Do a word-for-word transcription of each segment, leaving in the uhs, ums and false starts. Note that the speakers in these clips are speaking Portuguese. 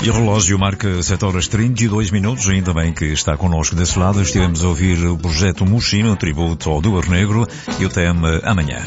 E o relógio marca sete horas e trinta e dois minutos, ainda bem que está connosco desse lado. Estivemos a ouvir o projeto Mochino, tributo ao Duas Negro, e o tema Amanhã.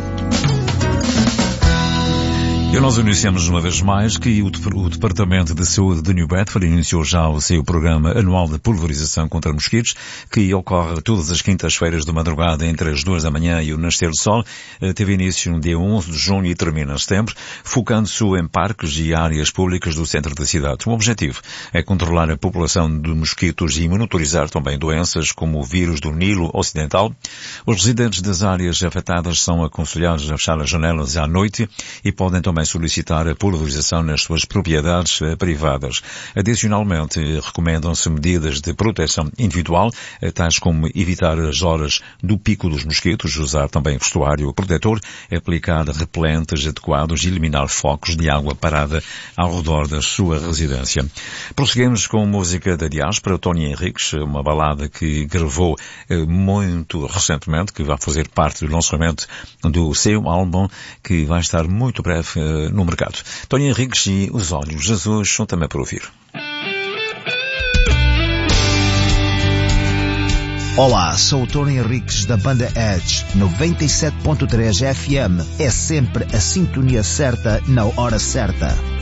E nós anunciamos uma vez mais que o, o Departamento de Saúde de New Bedford iniciou já o seu programa anual de pulverização contra mosquitos, que ocorre todas as quintas-feiras de madrugada entre as duas da manhã e o nascer do sol. Teve início no dia onze de junho e termina em setembro, focando-se em parques e áreas públicas do centro da cidade. O objetivo é controlar a população de mosquitos e monitorizar também doenças como o vírus do Nilo Ocidental. Os residentes das áreas afetadas são aconselhados a fechar as janelas à noite e podem também solicitar a pulverização nas suas propriedades privadas. Adicionalmente, recomendam-se medidas de proteção individual, tais como evitar as horas do pico dos mosquitos, usar também vestuário protetor, aplicar repelentes adequados e eliminar focos de água parada ao redor da sua residência. Prosseguimos com música da diáspora, Tony Henriques, uma balada que gravou muito recentemente, que vai fazer parte do lançamento do seu álbum, que vai estar muito breve no mercado. Tony Henriques e Os Olhos Azuis são também para ouvir. Olá, sou o Tony Henriques da banda Edge. noventa e sete ponto três F M é sempre a sintonia certa na hora certa.